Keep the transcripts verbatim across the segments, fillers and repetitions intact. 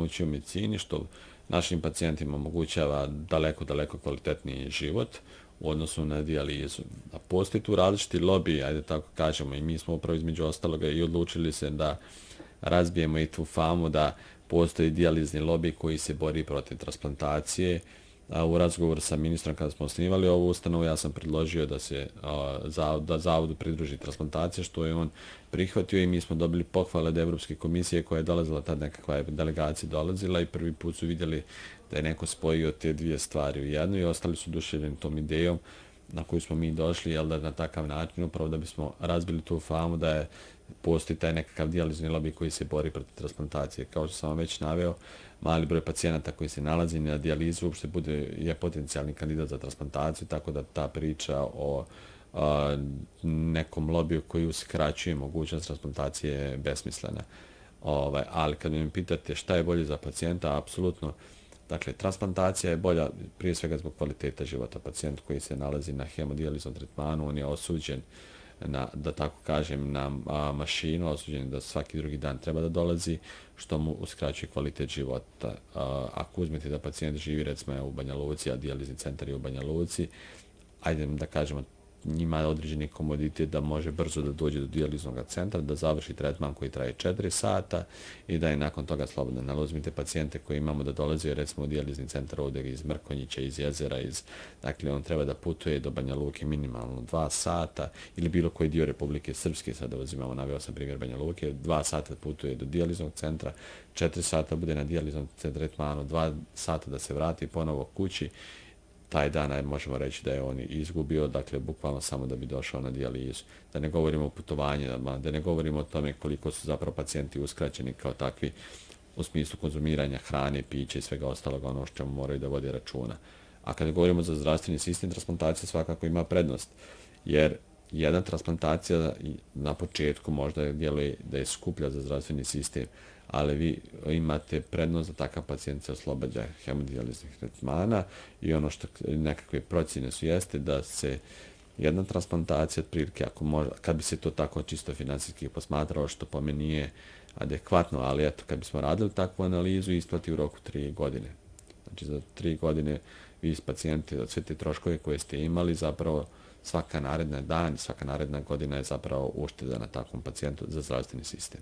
dostignuće u medicini, što našim pacijentima omogućava daleko, daleko kvalitetniji život u odnosu na dijalizu. A postoji tu različiti lobby, ajde tako kažemo, i mi smo upravo između ostaloga i odlučili se da razbijemo i tu famu da postoji dijalizni lobby koji se bori protiv transplantacije. U razgovoru sa ministrom kada smo osnivali ovu ustanovu, ja sam predložio da se da zavodu pridruži transplantacija, što je on prihvatio i mi smo dobili pohvale od Evropske komisije koja je dolazila, tad nekakva delegacija dolazila i prvi put su vidjeli da je neko spojio te dvije stvari u jednu i ostali su oduševljeni tom idejom na koju smo mi došli, jel da na takav način, upravo da bismo razbili tu famu da je postoji taj nekakav dijalizni lobby koji se bori protiv transplantacije. Kao što sam vam već naveo, mali broj pacijenata koji se nalazi na dijalizu uopšte bude, je potencijalni kandidat za transplantaciju, tako da ta priča o a, nekom lobiju koji uskraćuje mogućnost transplantacije je besmislena. Ovaj, ali kad mi pitate šta je bolje za pacijenta, apsolutno, dakle, transplantacija je bolja prije svega zbog kvaliteta života. Pacijent koji se nalazi na hemodijaliznom tretmanu, on je osuđen na, da tako kažem, na a, mašinu, osuđen da svaki drugi dan treba da dolazi, što mu uskraćuje kvalitet života. A, ako uzmete da pacijent živi, recimo, u Banja Luci, a dijalizni centar je u Banja Luci, ajde da kažemo, njima je određeni komoditet da može brzo da dođe do dijaliznog centra, da završi tretman koji traje četiri sata i da je nakon toga slobodan. Ali uzmite pacijente koji imamo da dolaze, recimo, u dijalizni centar ovdje iz Mrkonjića, iz Jezera, iz, dakle, on treba da putuje do Banja Luke minimalno dva sata ili bilo koji dio Republike Srpske, sada uzimamo, naveo sam primjer Banja Luke, dva sata putuje do dijaliznog centra, četiri sata bude na dijaliznom tretmanu, dva sata da se vrati ponovo kući. Taj dan možemo reći da je on izgubio, dakle, bukvalno samo da bi došao na dijalizu. Da ne govorimo o putovanjima, da ne govorimo o tome koliko su zapravo pacijenti uskraćeni kao takvi u smislu konzumiranja hrane, piće i svega ostalog, ono što moraju da vodi računa. A kada govorimo za zdravstveni sistem, transplantacija svakako ima prednost, jer jedna transplantacija na početku možda djeluje da je skuplja za zdravstveni sistem, ali vi imate prednost da takav pacijent se oslobađa hemodijaliznih tretmana i ono što nekakve procjene su jeste da se jedna transplantacija otprilike, ako može, kad bi se to tako čisto finansijski posmatralo, što po meni nije adekvatno, ali eto, kad bismo radili takvu analizu, isplati u roku tri godine. Znači za tri godine vi s pacijenti, sve te troškove koje ste imali, zapravo svaka naredna dan, svaka naredna godina je zapravo ušteda na takvom pacijentu za zdravstveni sistem.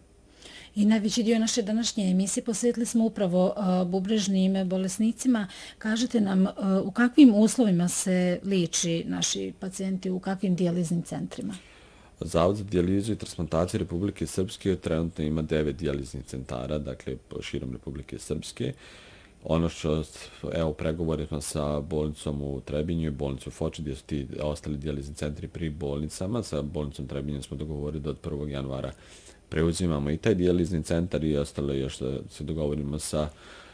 I najveći dio naše današnje emisije posvetili smo upravo uh, bubrežnim bolesnicima. Kažete nam uh, u kakvim uslovima se liječi naši pacijenti, u kakvim dijaliznim centrima? Zavod za dijalizu i transplantaciju Republike Srpske trenutno ima devet dijaliznih centara, dakle širom Republike Srpske. Ono što, evo, pregovorimo sa bolnicom u Trebinju i bolnicom u Foči, gdje su ti ostali dijalizni centri pri bolnicama. Sa bolnicom Trebinju smo dogovorili da od prvog januara preuzimamo i taj dijalizni centar i ostale još da se dogovorimo sa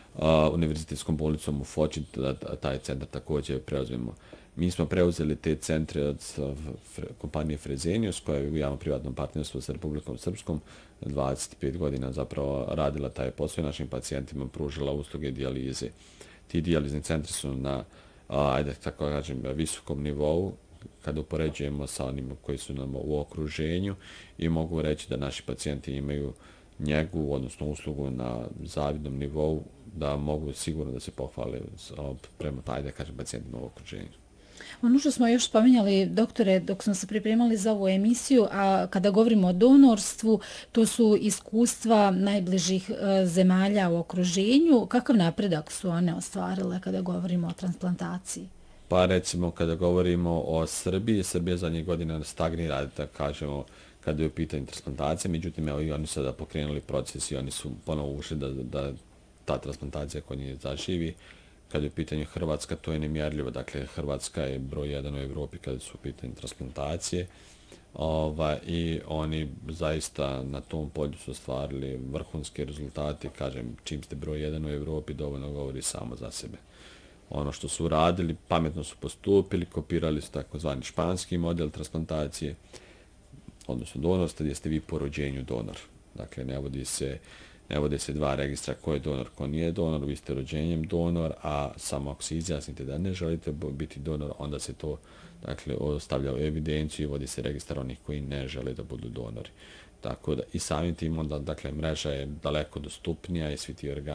a, univerzitetskom bolnicom u Foči, da taj centar također preuzmemo. Mi smo preuzeli te centre od kompanije Fresenius, koja je u javno-privatnom partnerstvu sa Republikom Srpskom dvadeset pet godina zapravo radila taj posao i našim pacijentima pružila usluge dijalize. Ti dijalizni centri su na, a, ajde tako kažem, visokom nivou, kada upoređujemo sa onim koji su nam u okruženju i mogu reći da naši pacijenti imaju njegu, odnosno uslugu na zavidnom nivou, da mogu sigurno da se pohvale prema, ajde kažem, pacijentima u okruženju. Ono što smo još spominjali, doktore, dok smo se pripremali za ovu emisiju, a kada govorimo o donorstvu, to su iskustva najbližih e, zemalja u okruženju. Kakav napredak su one ostvarile kada govorimo o transplantaciji? Pa recimo kada govorimo o Srbiji, Srbija zadnjih godina stagnira, da kažemo, kada je u pitanju transplantacije, međutim, evo i oni sada pokrenuli proces i oni su ponovo ušli da, da ta transplantacija kod njih zaživi. Kada je u pitanju Hrvatska, to je nemjerljivo. Dakle, Hrvatska je broj jedan u Evropi kada su u pitanju transplantacije. Ova, I oni zaista na tom polju su ostvarili vrhunske rezultate. Kažem, čim ste broj jedan u Evropi, dovoljno govori samo za sebe. Ono što su radili, pametno su postupili, kopirali su takozvani španski model transplantacije, odnosno donorstva, gdje ste vi po rođenju donor. Dakle, ne vodi se Ne vode se dva registra ko je donor, ko nije donor, vi ste rođenjem donor, a samo ako se izjasnite da ne želite biti donor, onda se to, dakle, ostavlja u evidenciju i vodi se registar onih koji ne žele da budu donori. Tako da i samim tim onda, dakle, mreža je daleko dostupnija i svi ti organi